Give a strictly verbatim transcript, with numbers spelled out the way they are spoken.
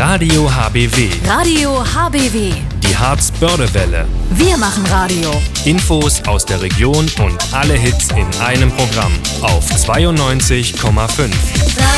Radio H B W. Radio H B W. Die Harz-Börde-Welle. Wir machen Radio. Infos aus der Region und alle Hits in einem Programm auf zweiundneunzig Komma fünf.